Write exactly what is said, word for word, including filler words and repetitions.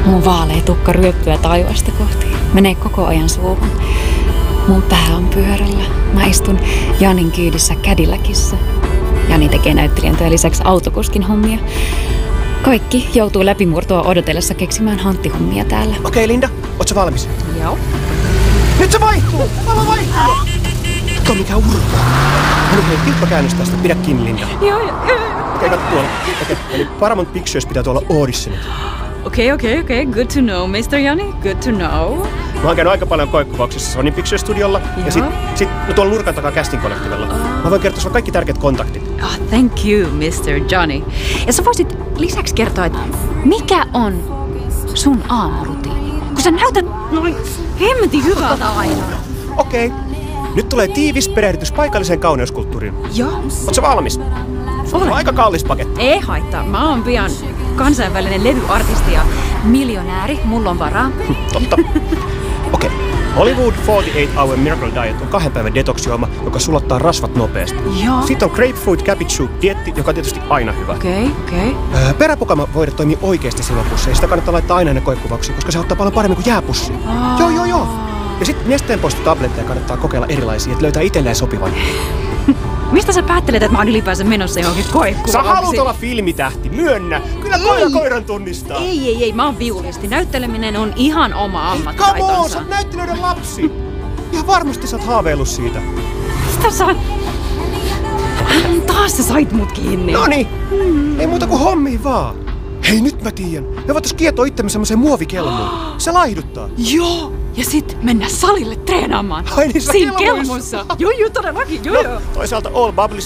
Mun vaalea tukka ryöppyä taivasta kohti. Menee koko ajan suuhun. Mun pää on pyörällä. Mä istun Janin kyydissä Cadillacissa. Jani tekee näyttelijän työn lisäksi autokuskin hommia. Kaikki joutuu läpimurtoa odotellessa keksimään hanttihommia täällä. Okei, okay, Linda, ootko valmis? Joo. Nyt se vaihtuu! Valo vaihtuu! Tuo mikä urpo. No hei, tiukka käännös tästä. Pidä kiinni, Linda. Joo, joo. Okei, katso tuolla. Okei, eli Paramount Pictures pitää tuolla auditionit. Okei, okei, okei. Good to know, mister Jani. Good to know. Mä oon käynyt aika paljon koekuvauksissa Sony Pictures Studiolla. Joo. Ja sit, sit no tuolla nurkan takaa Casting Collectivella. Oh. Mä voin kertoa sulla kaikki tärkeät kontaktit. Oh, thank you, mister Johnny. Ja sä voisit lisäksi kertoa, että mikä on sun aamurutiini? Kun sä näytät noin hemmetin hyvältä aina. Okei. Okay. Nyt tulee tiivis perehdytys paikalliseen kauneuskulttuuriin. Joo. Oot sä valmis? Olen. Aika kallis paketti. Ei haittaa. Mä oon pian kansainvälinen levyartisti ja miljonääri. Mulla on varaa. Totta. Okei. Okay. Hollywood neljäkymmentäkahdeksan hour Miracle Diet on kahden päivän detoksijuoma, joka sulattaa rasvat nopeasti. Joo. Sitten on Grapefruit Cabbage Soup dietti, joka on tietysti aina hyvä. Okei, okay, okei. Okay. Öö, peräpukama voida toimii oikeasti silopussiin. Sitä kannattaa laittaa aina ennen koekuvauksiin, koska se auttaa paljon paremmin kuin jääpussi. Oh. Joo, joo, joo. Ja sitten nesteenpoistotabletteja kannattaa kokeilla erilaisia, että löytää itselleen sopivan. Mistä sä päättelet, että mä oon ylipäänsä menossa johonkin koekuvauksiin? Sä haluut olla filmitähti, myönnä! Kyllä koira koiran tunnistaa. Ei, ei, ei, mä oon viulisti. Näytteleminen on ihan oma ammattitaitonsa. Come on, sä oot näyttelijöiden lapsi! Ihan varmasti sä oot haaveillut siitä. Mistä sä... Taas sä sait mut kiinni. Noniin, mm. ei muuta kuin hommiin vaan. Hei, nyt mä tiedän. Me voitais kietoa itsemme semmoiseen muovikelmuun. Se laihduttaa. Joo, ja sit mennä salille treenaamaan. Ai niin, sä siinä kelmuissa. kelmussa. Joo, joo, todellakin, joo, No, joo. toisaalta all bubbles